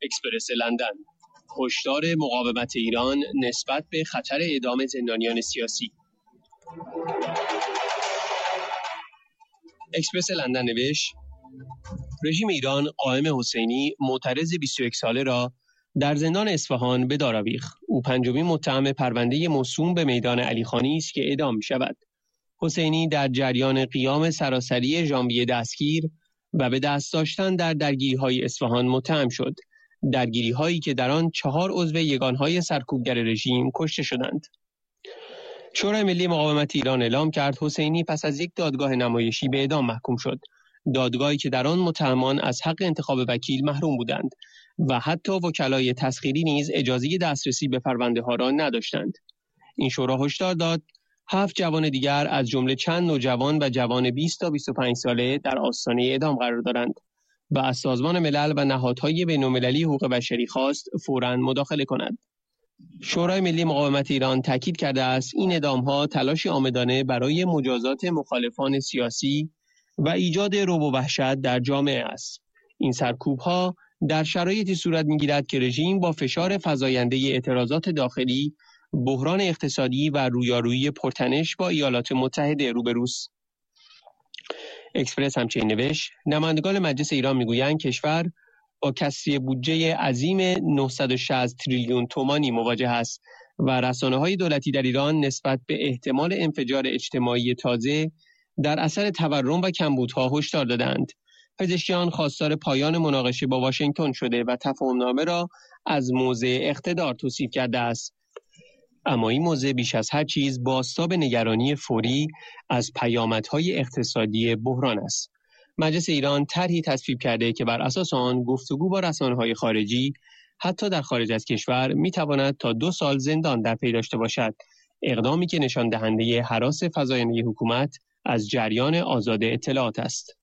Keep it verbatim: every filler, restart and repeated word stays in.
اکسپرس لندن: هشدار مقاومت ایران نسبت به خطر اعدام زندانیان سیاسی. اکسپرس لندن نوشت: رژیم ایران قائم حسینی معترض بیست و یک ساله را در زندان اصفهان به دار آویخت. او پنجمین متهم پرونده موسوم به میدان علیخانی است که اعدام می شود. حسینی در جریان قیام سراسری ژانویه دستگیر و به دست داشتن در درگیری‌های اصفهان متهم شد. درگیری‌هایی که در آن چهار عضو یگانهای سرکوبگر رژیم کشته شدند. شورای ملی مقاومت ایران اعلام کرد حسینی پس از یک دادگاه نمایشی به اعدام محکوم شد. دادگاهی که در آن متهمان از حق انتخاب وکیل محروم بودند و حتی وکلای تسخیری نیز اجازه دسترسی به پرونده ها را نداشتند. این شورا هشدار داد هفت جوان دیگر از جمله چند نوجوان و جوان بیست تا بیست و پنج ساله در آستانه اعدام قرار دارند و از سازمان ملل و نهادهای بین‌المللی حقوق بشری خواست فوراً مداخله کند. شورای ملی مقاومت ایران تاکید کرده است این اعدام‌ها تلاشی عامدانه برای مجازات مخالفان سیاسی و ایجاد رعب و وحشت در جامعه است. این سرکوب‌ها در شرایطی صورت می‌گیرد که رژیم با فشار فزاینده اعتراضات داخلی، بحران اقتصادی و رویارویی پرتنش با ایالات متحده روبروست. اکسپرس همچنین نوشت: نمایندگان مجلس ایران میگویند کشور با کسری بودجه عظیم نهصد و شصت تریلیون تومانی مواجه است و رسانه‌های دولتی در ایران نسبت به احتمال انفجار اجتماعی تازه در اثر تورم و کمبودها هشدار دادند. پزشکیان خواستار پایان مناقشه با واشنگتن شده و تفاهم‌نامه را از موضع اقتدار توصیف کرده است. اما این موضع بیش از هر چیز بازتاب نگرانی فوری از پیامدهای اقتصادی بحران است. مجلس ایران طرحی تصویب کرده که بر اساس آن گفتگو با رسانه‌های خارجی حتی در خارج از کشور می‌تواند تا دو سال زندان در پی داشته باشد. اقدامی که نشان دهنده هراس فزاینده حکومت از جریان آزاد اطلاعات است.